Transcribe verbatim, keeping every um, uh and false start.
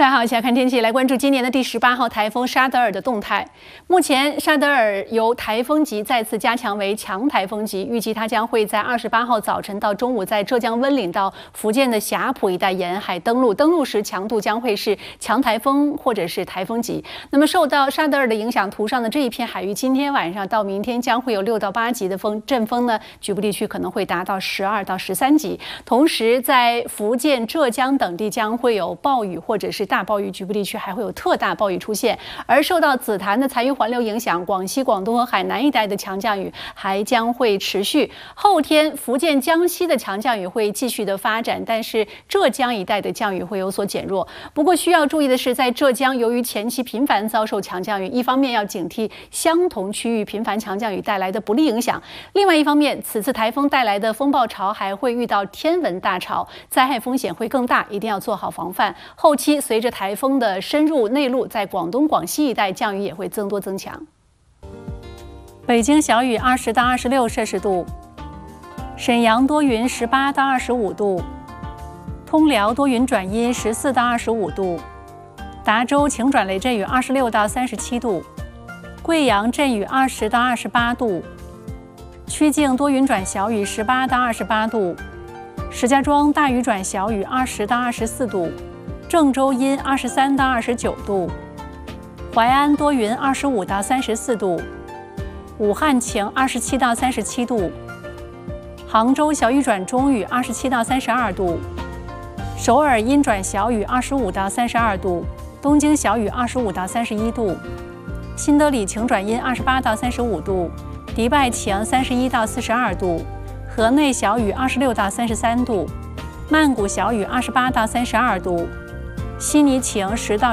大家好，一起来看天气，来关注今年的第十八号台风沙德尔的动态。目前，沙德尔由台风级再次加强为强台风级，预计它将会在二十八号早晨到中午，在浙江温岭到福建的霞浦一带沿海登陆。登陆时强度将会是强台风或者是台风级。那么，受到沙德尔的影响，图上的这一片海域，今天晚上到明天将会有六到八级的风，阵风呢，局部地区可能会达到十二到十三级。同时，在福建、浙江等地将会有暴雨或者是大暴雨，局部地区还会有特大暴雨出现。而受到紫檀的残余环流影响，广西、广东和海南一带的强降雨还将会持续。后天，福建、江西的强降雨会继续的发展，但是浙江一带的降雨会有所减弱。不过需要注意的是，在浙江，由于前期频繁遭受强降雨，一方面要警惕相同区域频繁强降雨带来的不利影响，另外一方面，此次台风带来的风暴潮还会遇到天文大潮，灾害风险会更大，一定要做好防范。后期随着台风的深入内陆，在广东、广西一带降雨也会增多增强。北京小雨二十到二十六摄氏度，沈阳多云十八到二十五度，通辽多云转阴十四到二十五度，达州晴转雷阵雨二十六到三十七度，贵阳阵雨二十到二十八度，曲靖多云转小雨十八到二十八度，石家庄大雨转小雨二十到二十四度，郑州阴二十三到二十九度，淮安多云二十五到三十四度，武汉晴二十七到三十七度，杭州小雨转中雨二十七到三十二度，首尔阴转小雨二十五到三十二度，东京小雨二十五到三十一度，新德里晴转阴二十八到三十五度，迪拜晴三十一到四十二度，河内小雨二十六到三十三度，曼谷小雨二十八到三十二度，悉尼晴十到